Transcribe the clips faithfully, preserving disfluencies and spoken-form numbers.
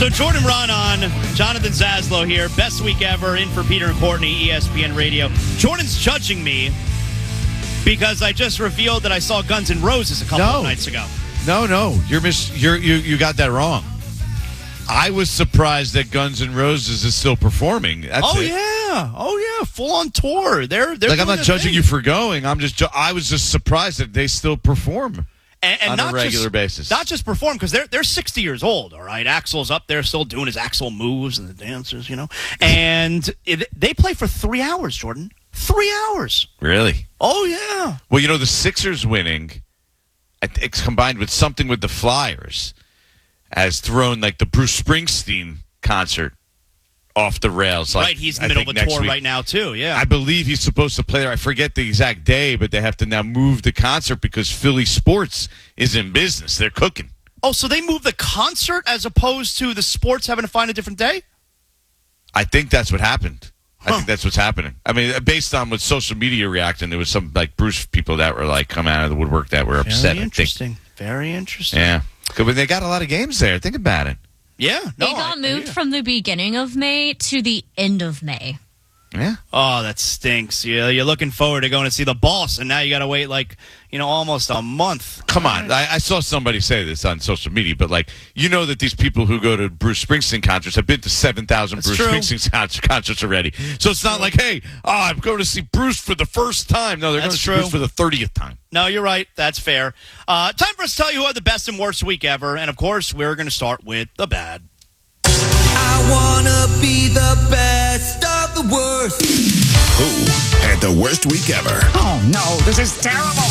So Jordan Ron on, Jonathan Zaslow here. Best week ever, in for Peter and Courtney, E S P N Radio. Jordan's judging me because I just revealed that I saw Guns N' Roses a couple no. of nights ago. No, no, you're mis- you're, you you got that wrong. I was surprised that Guns N' Roses is still performing. That's oh it. yeah, oh yeah, full on tour. They're they're like I'm doing not their judging thing. you for going. I'm just ju- I was just surprised that they still perform. And, and on not a regular just, basis. Not just perform, because they're they're sixty years old, all right? Axl's up there still doing his Axl moves and the dances, you know? And it, they play for three hours, Jordan. Three hours. Really? Oh, yeah. Well, you know, the Sixers winning, it's combined with something with the Flyers, has thrown, like, the Bruce Springsteen concert off the rails. Like, right, he's in I the middle of think a tour next week. right now, too, yeah. I believe he's supposed to play there. I forget the exact day, but they have to now move the concert because Philly sports is in business. They're cooking. Oh, so they moved the concert as opposed to the sports having to find a different day? I think that's what happened. I Huh. think that's what's happening. I mean, based on what social media reacting, there was some, like, Bruce people that were, like, come out of the woodwork that were upset. Very interesting. Very interesting. Yeah. But they got a lot of games there. Think about it. Yeah. They no, got I- moved yeah. from the beginning of May to the end of May. Yeah. Oh, that stinks. You, you're looking forward to going to see the boss, and now you got to wait, like, you know, almost a month. Come on. I, I saw somebody say this on social media, but, like, you know that these people who go to Bruce Springsteen concerts have been to seven thousand That's Bruce true. Springsteen con- concerts already. So it's not like, hey, oh, I'm going to see Bruce for the first time. No, they're going to That's see true. Bruce for the thirtieth time. No, you're right. That's fair. Uh, time for us to tell you who had the best and worst week ever. And, of course, we're going to start with the bad. I wanna be the best of the worst. Who had the worst week ever? Oh, no, this is terrible.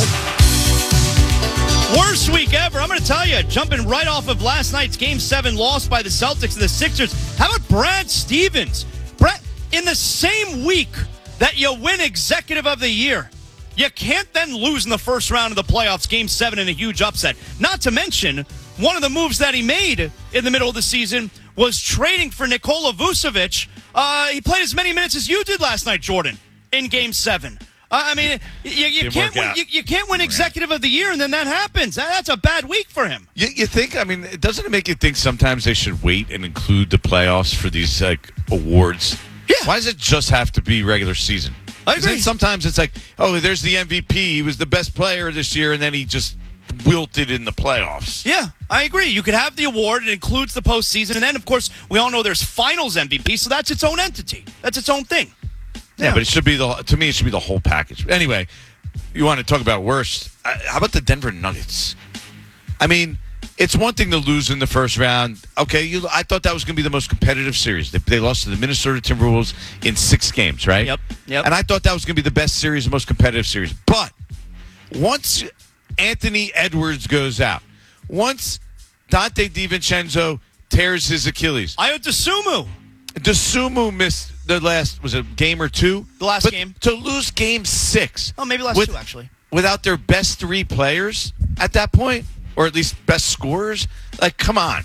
Worst week ever. I'm going to tell you, jumping right off of last night's Game seven loss by the Celtics to the Sixers. How about Brad Stevens? Brad, in the same week that you win Executive of the Year, you can't then lose in the first round of the playoffs, Game seven, in a huge upset. Not to mention, one of the moves that he made in the middle of the season was trading for Nikola Vucevic. Uh, he played as many minutes as you did last night, Jordan, in Game seven. Uh, I mean, you, you Didn't can't work win, out. you, you can't win Executive of the Year, and then that happens. That- That's a bad week for him. You, you think, I mean, doesn't it make you think sometimes they should wait and include the playoffs for these, like, awards? Yeah. Why does it just have to be regular season? I 'Cause then agree. sometimes it's like, oh, there's the M V P. He was the best player this year, and then he just wilted in the playoffs. Yeah, I agree. You could have the award. It includes the postseason. And then, of course, we all know there's finals M V P, so that's its own entity. That's its own thing. Yeah, but it should be the to me it should be the whole package. Anyway, you want to talk about worst? Uh, how about the Denver Nuggets? I mean, it's one thing to lose in the first round. Okay, you, I thought that was going to be the most competitive series. They, they lost to the Minnesota Timberwolves in six games, right? Yep, yep. And I thought that was going to be the best series, the most competitive series. But once Anthony Edwards goes out, once Dante DiVincenzo tears his Achilles, Ayo Dosunmu. DeSumo missed the last, was it a game or two? The last But game. To lose game six. Oh, maybe last with- two, actually. Without their best three players at that point, or at least best scorers, like, come on.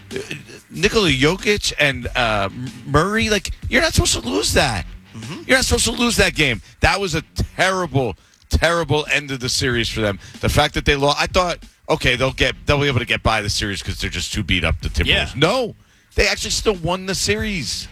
Nikola Jokic and uh, Murray, like, you're not supposed to lose that. Mm-hmm. You're not supposed to lose that game. That was a terrible, terrible end of the series for them. The fact that they lost, I thought, okay, they'll get, they'll be able to get by the series because they're just too beat up, the Timberwolves. Yeah. No, they actually still won the series.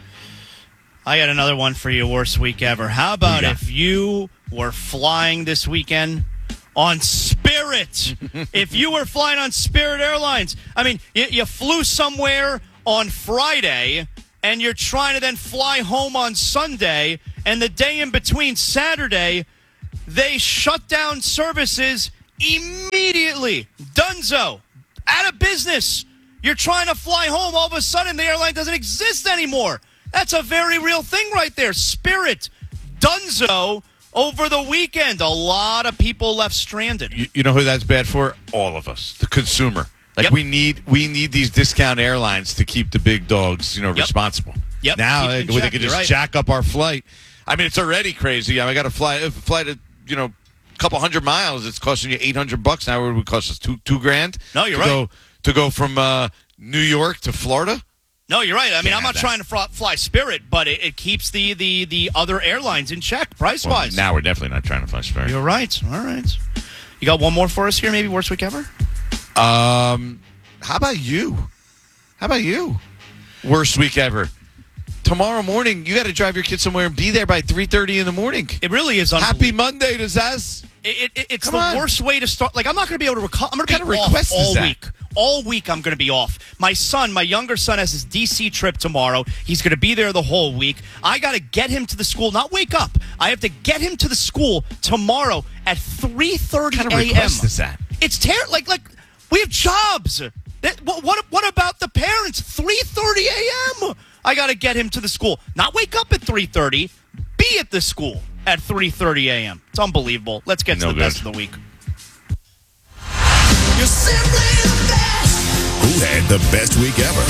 I got another one for you, worst week ever. How about Yeah. if you were flying this weekend on Spirit? If you were flying on Spirit Airlines, I mean, you, you flew somewhere on Friday, and you're trying to then fly home on Sunday, and the day in between Saturday, they shut down services immediately. Dunzo, out of business. You're trying to fly home, all of a sudden the airline doesn't exist anymore. That's a very real thing right there. Spirit, Dunzo, over the weekend. A lot of people left stranded. You, you know who that's bad for? All of us, the consumer. Like Yep. we need we need these discount airlines to keep the big dogs, you know, Yep. responsible. Yep. Now Keep they, in they check. could You're just right. jack up our flight. I mean, it's already crazy. I got to fly a flight of you know a couple hundred miles. It's costing you eight hundred bucks now. It would cost us two two grand. No, you're to right. Go, to go from uh, New York to Florida. No, you're right. I mean, Can't I'm not have that. trying to fr- fly Spirit, but it, it keeps the, the, the other airlines in check, Well, price-wise. now we're definitely not trying to fly Spirit. You're right. All right. You got one more for us here, maybe worst week ever? Um, how about you? How about you? worst week ever. Tomorrow morning, you got to drive your kid somewhere and be there by three thirty in the morning. It really is unbelievable. Happy Monday to Zaz. It, it, it's Come the on. worst way to start. Like, I'm not going to be able to reco- I'm going to What be kind of off request is all that? week. All week, I'm going to be off. My son, my younger son, has his D C trip tomorrow. He's going to be there the whole week. I got to get him to the school. Not wake up. I have to get him to the school tomorrow at three thirty What kind a.m. of request is that? It's terrible. Like, like we have jobs. That, what, what, what about the parents? three thirty a.m. I got to get him to the school. Not wake up at three thirty. Be at the school at three thirty a.m. It's unbelievable. Let's get to No the good. best of the week. You're simply the best. Who had the best week ever?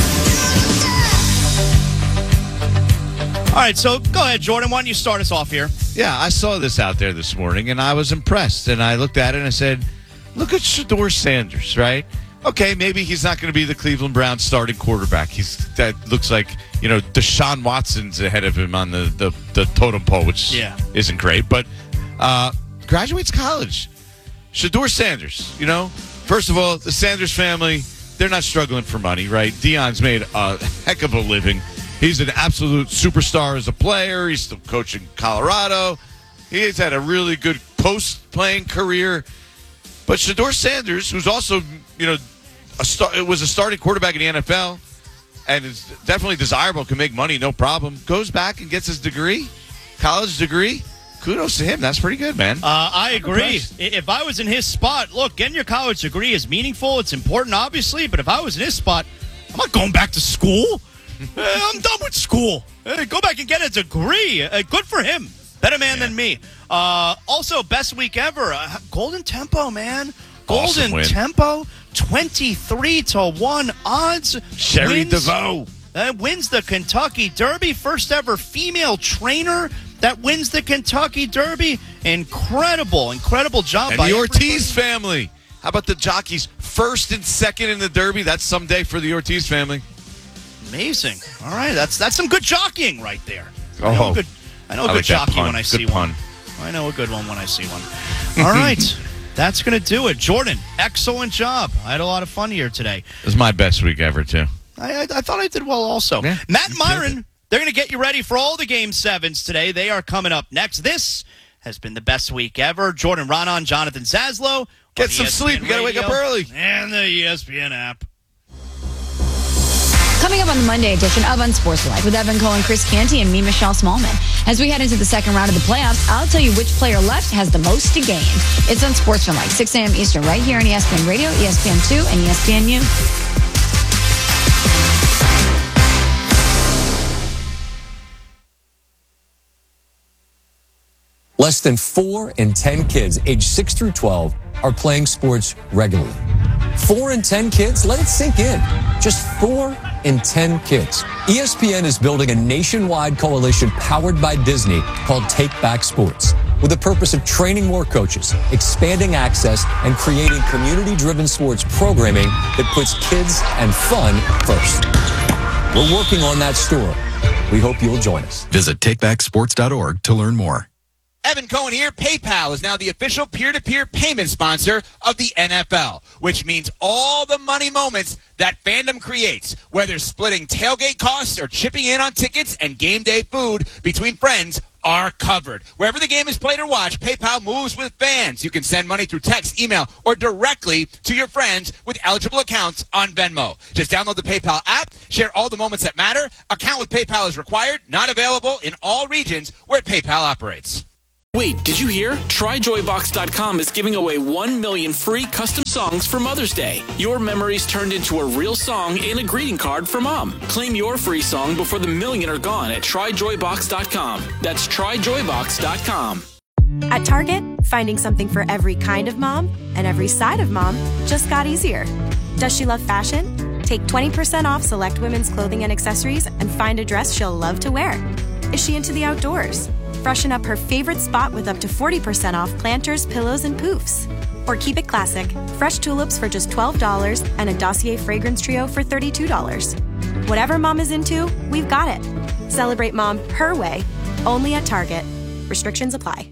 All right, so go ahead, Jordan. Why don't you start us off here? Yeah, I saw this out there this morning, and I was impressed. And I looked at it and I said, look at Shedeur Sanders, right? Okay, maybe he's not going to be the Cleveland Browns starting quarterback. He's that looks like, you know, Deshaun Watson's ahead of him on the, the, the totem pole, which Yeah. isn't great. But uh, graduates college. Shedeur Sanders, you know, first of all, the Sanders family, they're not struggling for money, right? Dion's made a heck of a living. He's an absolute superstar as a player. He's still coaching Colorado. He's had a really good post-playing career. But Shedeur Sanders, who's also, you know, a star, was a starting quarterback in the N F L and is definitely desirable, can make money, no problem, goes back and gets his degree, college degree. Kudos to him. That's pretty good, man. Uh, I agree. impressed. If I was in his spot, look, getting your college degree is meaningful. It's important, obviously. But if I was in his spot, I'm not going back to school. Eh, I'm done with school. Eh, go back and get a degree. Eh, good for him. Better man Yeah. than me. Uh, also, best week ever. Uh, Golden Tempo, man. Awesome Golden win. Tempo, twenty-three to one odds. Sherry Wins- DeVoe. Uh, wins the Kentucky Derby. First ever female trainer that wins the Kentucky Derby. Incredible, incredible job And by the everybody. Ortiz family. How about the jockeys? First and second in the Derby. That's someday for the Ortiz family. Amazing. All right, that's that's some good jockeying right there. I Oh. know a good, I know a I good like that jockey pun. when I Good see pun. one. I know a good one when I see one. All right, that's going to do it. Jordan, excellent job. I had a lot of fun here today. It was my best week ever, too. I, I, I thought I did well also. Yeah, Matt you and killed Myron, it. they're going to get you ready for all the Game sevens today. They are coming up next. This has been the best week ever. Jordan Ronan, Jonathan Zaslow. Get on some E S P N sleep. You gotta wake up Radio early. And the E S P N app. Coming up on the Monday edition of Unsportsmanlike with Evan Cohen, Chris Canty, and me, Michelle Smallman. As we head into the second round of the playoffs, I'll tell you which player left has the most to gain. It's Unsportsmanlike, six a.m. Eastern, right here on E S P N Radio, E S P N two, and E S P N U. Less than four in ten kids aged six through twelve are playing sports regularly. Four in ten kids? Let it sink in. Just four in ten kids. E S P N is building a nationwide coalition powered by Disney called Take Back Sports, with the purpose of training more coaches, expanding access, and creating community-driven sports programming that puts kids and fun first. We're working on that story. We hope you'll join us. Visit take back sports dot org to learn more. Evan Cohen here. PayPal is now the official peer-to-peer payment sponsor of the N F L, which means all the money moments that fandom creates, whether splitting tailgate costs or chipping in on tickets and game day food between friends, are covered. Wherever the game is played or watched, PayPal moves with fans. You can send money through text, email, or directly to your friends with eligible accounts on Venmo. Just download the PayPal app, share all the moments that matter. Account with PayPal is required, not available in all regions where PayPal operates. Wait, did you hear? Try joy box dot com is giving away one million free custom songs for Mother's Day. Your memories turned into a real song and a greeting card for Mom. Claim your free song before the million are gone at try joy box dot com. That's try joy box dot com. At Target, finding something for every kind of mom and every side of mom just got easier. Does she love fashion? Take twenty percent off select women's clothing and accessories and find a dress she'll love to wear. Is she into the outdoors? Freshen up her favorite spot with up to forty percent off planters, pillows, and poofs. Or keep it classic. Fresh tulips for just twelve dollars and a Dossier fragrance trio for thirty-two dollars. Whatever mom is into, we've got it. Celebrate mom her way, only at Target. Restrictions apply.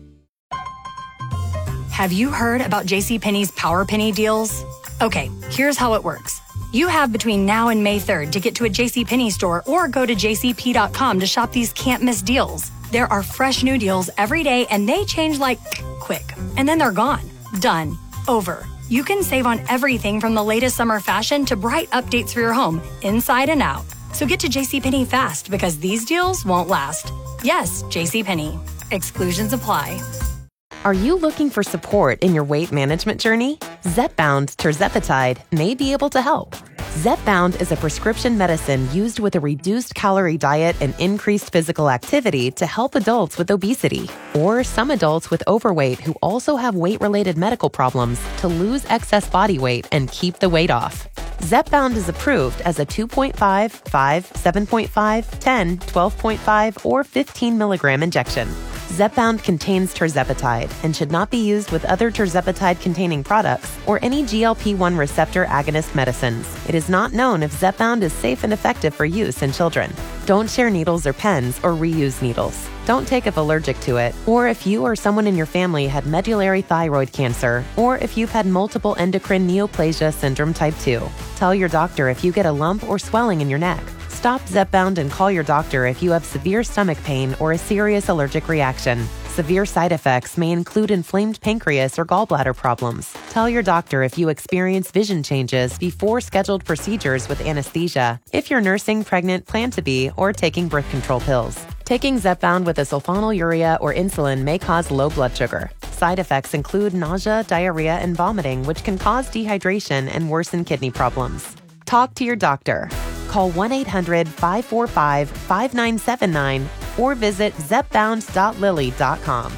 Have you heard about JCPenney's Power Penny deals? Okay, here's how it works. You have between now and May third to get to a JCPenney store or go to j c p dot com to shop these can't-miss deals. There are fresh new deals every day, and they change like quick. And then they're gone. Done. Over. You can save on everything from the latest summer fashion to bright updates for your home, inside and out. So get to JCPenney fast, because these deals won't last. Yes, JCPenney. Exclusions apply. Are you looking for support in your weight management journey? Zepbound tirzepatide may be able to help. Zepbound is a prescription medicine used with a reduced calorie diet and increased physical activity to help adults with obesity or some adults with overweight who also have weight-related medical problems to lose excess body weight and keep the weight off. Zepbound is approved as a two point five, five, seven point five, ten, twelve point five, or fifteen milligram injection. Zepbound contains tirzepatide and should not be used with other tirzepatide-containing products or any G L P one receptor agonist medicines. It is not known if Zepbound is safe and effective for use in children. Don't share needles or pens or reuse needles. Don't take if allergic to it, or if you or someone in your family had medullary thyroid cancer, or if you've had multiple endocrine neoplasia syndrome type two. Tell your doctor if you get a lump or swelling in your neck. Stop Zepbound and call your doctor if you have severe stomach pain or a serious allergic reaction. Severe side effects may include inflamed pancreas or gallbladder problems. Tell your doctor if you experience vision changes before scheduled procedures with anesthesia, if you're nursing, pregnant, plan to be, or taking birth control pills. Taking Zepbound with a sulfonylurea or insulin may cause low blood sugar. Side effects include nausea, diarrhea, and vomiting, which can cause dehydration and worsen kidney problems. Talk to your doctor. Call one eight hundred, five four five, five nine seven nine or visit zepbound dot lilly dot com.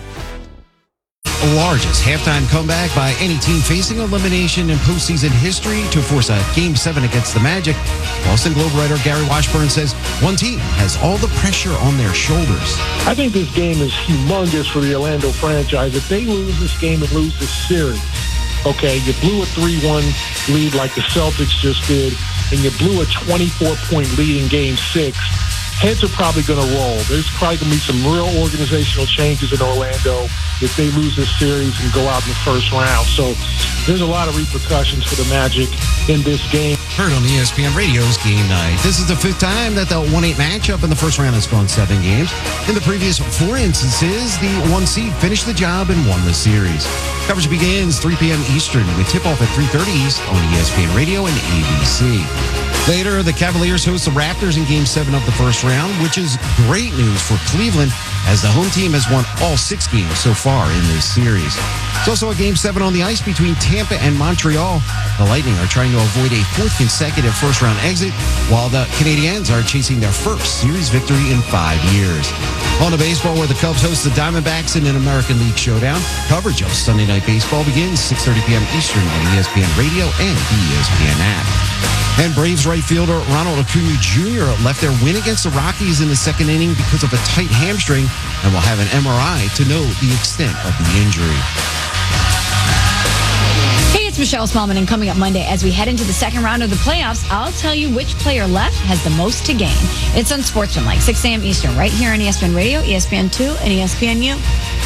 Largest halftime comeback by any team facing elimination in postseason history to force a Game seven against the Magic. Boston Globe writer Gary Washburn says one team has all the pressure on their shoulders. I think this game is humongous for the Orlando franchise. If they lose this game and lose this series, okay, you blew a three one lead like the Celtics just did, and you blew a twenty-four point lead in Game six, heads are probably going to roll. There's probably going to be some real organizational changes in Orlando if they lose this series and go out in the first round. So there's a lot of repercussions for the Magic in this game. Heard on E S P N Radio's Game Night. This is the fifth time that the one eight matchup in the first round has gone seven games. In the previous four instances, the one seed finished the job and won the series. Coverage begins three p.m. Eastern with tip-off at three thirty East on E S P N Radio and A B C. Later, the Cavaliers host the Raptors in Game seven of the first round, which is great news for Cleveland as the home team has won all six games so far in this series. It's also a Game seven on the ice between Tampa and Montreal. The Lightning are trying to avoid a fourth consecutive first-round exit, while the Canadiens are chasing their first series victory in five years. On to baseball, where the Cubs host the Diamondbacks in an American League showdown. Coverage of Sunday Night Baseball begins six thirty p.m. Eastern on E S P N Radio and the E S P N app. And Braves right fielder Ronald Acuna Junior left their win against the Rockies in the second inning because of a tight hamstring and will have an M R I to know the extent of the injury. Hey, it's Michelle Smallman, and coming up Monday as we head into the second round of the playoffs, I'll tell you which player left has the most to gain. It's Unsportsmanlike, six a.m. Eastern, right here on E S P N Radio, E S P N two, and E S P N U.